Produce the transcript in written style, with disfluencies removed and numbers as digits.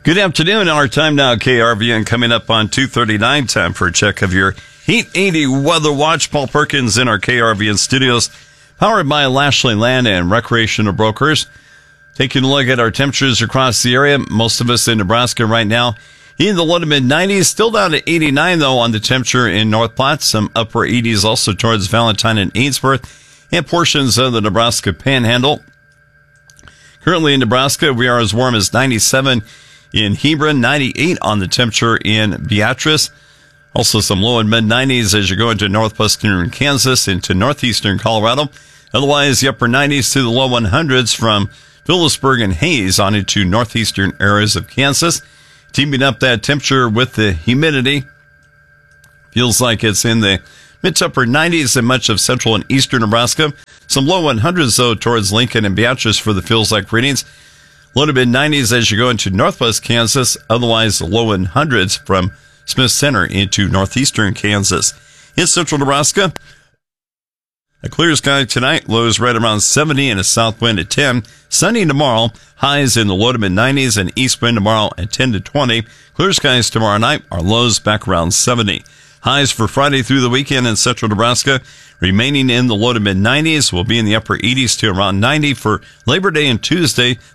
Good afternoon. Our time now, KRVN, coming up on 2:39. Time for a check of your Heat 80 Weather Watch. Paul Perkins in our KRVN studios, powered by Lashley Land and Recreational Brokers. Taking a look at our temperatures across the area. Most of us in Nebraska right now in the low to mid 90s. Still down to 89, though, on the temperature in North Platte. Some upper 80s also towards Valentine and Ainsworth and portions of the Nebraska Panhandle. Currently in Nebraska, we are as warm as 97 in Hebron, 98 on the temperature in Beatrice. Also some low and mid 90s as you go into northwestern Kansas, into northeastern Colorado. Otherwise, the upper 90s to the low 100s from Phillipsburg and Hayes on into northeastern areas of Kansas. Teaming up that temperature with the humidity. Feels like it's in the mid to upper 90s in much of central and eastern Nebraska. Some low 100s, though, towards Lincoln and Beatrice for the feels like readings. Low to mid 90s as you go into northwest Kansas. Otherwise, the low 100s from Smith Center into northeastern Kansas. In central Nebraska, a clear sky tonight. Lows right around 70 and a south wind at 10. Sunny tomorrow. Highs in the low to mid 90s and east wind tomorrow at 10 to 20. Clear skies tomorrow night. Our lows back around 70. Highs for Friday through the weekend in central Nebraska remaining in the low to mid 90s. Will be in the upper 80s to around 90 for Labor Day and Tuesday.